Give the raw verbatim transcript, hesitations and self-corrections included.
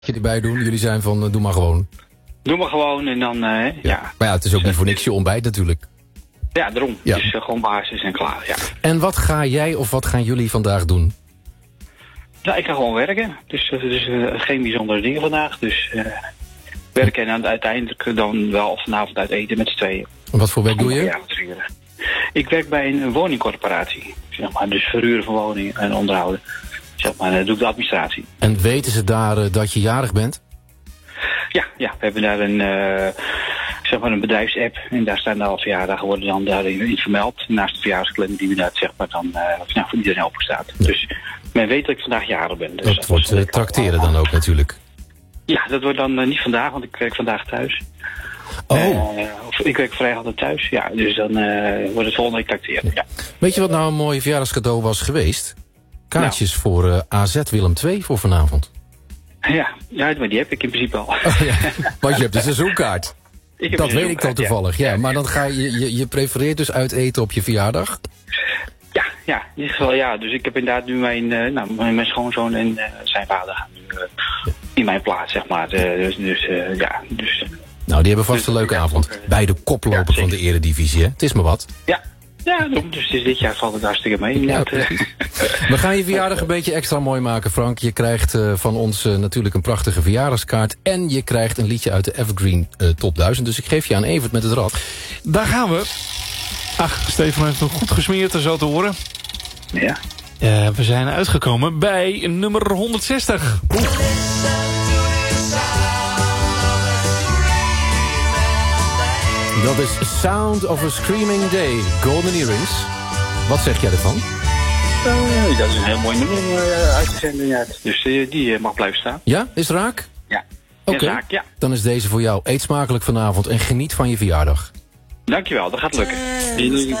je erbij doen. Jullie zijn van, uh, doe maar gewoon. Doe maar gewoon en dan, uh, ja. ja. Maar ja, het is ook niet voor niks je ontbijt natuurlijk. Ja, daarom. Ja. Dus uh, gewoon basis en klaar, ja. En wat ga jij of wat gaan jullie vandaag doen? Nou, ik ga gewoon werken. Dus, uh, dus uh, geen bijzondere dingen vandaag. Dus uh, werken en dan uiteindelijk dan wel vanavond uit eten met z'n tweeën. En wat voor werk doe je? Ja, ik werk bij een woningcorporatie. Zeg maar, dus verhuren van woningen en onderhouden. Zeg maar, dan doe ik de administratie. En weten ze daar uh, dat je jarig bent? Ja, ja, we hebben daar een, uh, zeg maar een bedrijfsapp. En daar staan al verjaardagen worden dan daarin in vermeld. Naast de verjaarskalender die we daar zeg maar dan uh, nou, voor iedereen open staat. Ja. Dus men weet dat ik vandaag jarig ben. Dus dat, dat wordt uh, trakteren dan ook natuurlijk. Ja, dat wordt dan uh, niet vandaag, want ik werk vandaag thuis. Oh. Uh, of ik werk vrijdag altijd thuis. Ja, dus dan uh, wordt het volgende week trakteren. Ja. Weet je wat nou een mooi verjaardagscadeau was geweest? Kaartjes nou. voor uh, A Z Willem twee voor vanavond. Ja, ja, maar die heb ik in principe al. Oh, ja. Want je hebt een seizoenkaart. Ik dat weet ik dan toevallig, ja. ja. Maar dan ga je, je, je prefereert dus uit eten op je verjaardag? Ja, ja, in ieder geval ja. Dus ik heb inderdaad nu mijn, uh, nou, mijn schoonzoon en uh, zijn vader gaan nu uh, in mijn plaats, zeg maar. Uh, dus dus uh, ja, dus... Uh, nou, die hebben vast dus, een leuke ja, avond. Uh, Bij de koploper ja, van de Eredivisie, hè? Het is maar wat. Ja. Ja, dus dit jaar valt het hartstikke mee. Ja, we gaan je verjaardag een beetje extra mooi maken, Frank. Je krijgt uh, van ons uh, natuurlijk een prachtige verjaardagskaart. En je krijgt een liedje uit de Evergreen uh, Top duizend. Dus ik geef je aan Evert met het rad. Daar gaan we. Ach, Stefan heeft nog goed gesmeerd, er zo te horen. Ja. Uh, we zijn uitgekomen bij nummer honderdzestig. Oeh. Dat is Sound of a Screaming Day, Golden Earrings. Wat zeg jij ervan? Uh, dat is een heel mooi nummer om uh, uit te zenden. Ja. Dus uh, die uh, mag blijven staan. Ja, is het raak? Ja. Oké, okay. Ja. Dan is deze voor jou. Eet smakelijk vanavond en geniet van je verjaardag. Dankjewel, dat gaat lukken.